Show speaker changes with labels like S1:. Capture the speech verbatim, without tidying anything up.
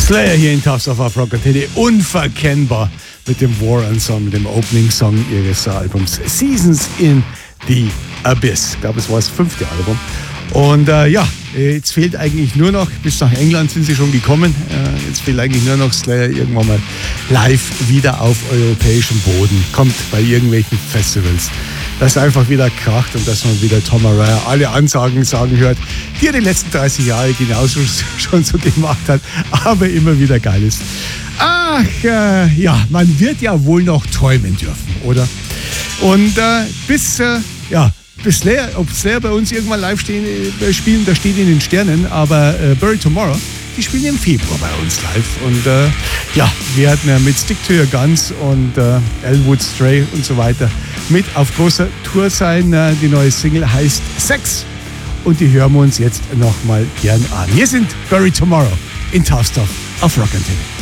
S1: Slayer hier in Tough Stuff auf Rock Antenne, unverkennbar mit dem War Ensemble, dem Opening Song ihres Albums Seasons in the Abyss. Ich glaube, es war das fünfte Album. Und äh, ja, jetzt fehlt eigentlich nur noch, bis nach England sind sie schon gekommen, äh, jetzt fehlt eigentlich nur noch Slayer irgendwann mal live wieder auf europäischem Boden, kommt bei irgendwelchen Festivals, dass einfach wieder kracht und dass man wieder Tom Araya alle Ansagen sagen hört, die er die letzten dreißig Jahre genauso schon so gemacht hat, aber immer wieder geil ist. Ach, äh, ja, man wird ja wohl noch träumen dürfen, oder? Und äh, bis, äh, ja, bis Slayer, ob Slayer bei uns irgendwann live stehen, äh, spielen, da steht in den Sternen, aber äh, Buried Tomorrow, die spielen im Februar bei uns live. Und äh, ja, wir hatten ja mit Stick to Your Guns und äh, Elwood Stray und so weiter mit auf großer Tour sein. Äh, die neue Single heißt Sex und die hören wir uns jetzt nochmal gern an. Hier sind Buried Tomorrow in Tough Stuff auf Rock Antenne.